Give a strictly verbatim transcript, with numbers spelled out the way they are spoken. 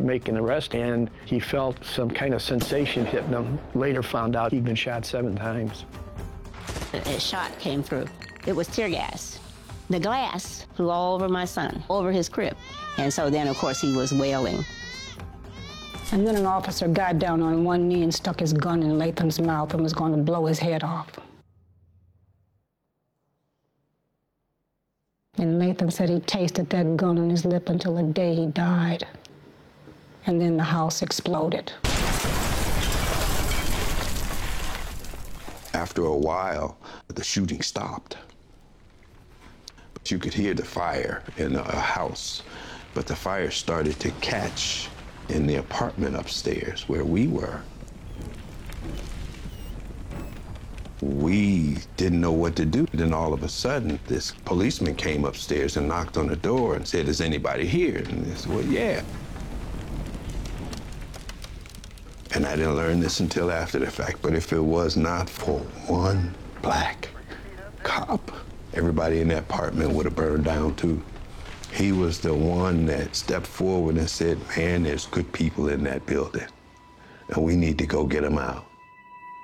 make an arrest, and he felt some kind of sensation hitting him. Later found out he'd been shot seven times. A shot came through. It was tear gas. The glass flew all over my son, over his crib. And so then, of course, he was wailing. And then an officer got down on one knee and stuck his gun in Latham's mouth and was going to blow his head off. And Latham said he tasted that gun on his lip until the day he died. And then the house exploded. After a while, the shooting stopped. But you could hear the fire in a house, but the fire started to catch in the apartment upstairs where we were. We didn't know what to do. Then all of a sudden, this policeman came upstairs and knocked on the door and said, "Is anybody here?" And they said, "Well, yeah." And I didn't learn this until after the fact, but if it was not for one black cop, everybody in that apartment would have burned down too. He was the one that stepped forward and said, "Man, there's good people in that building, and we need to go get them out."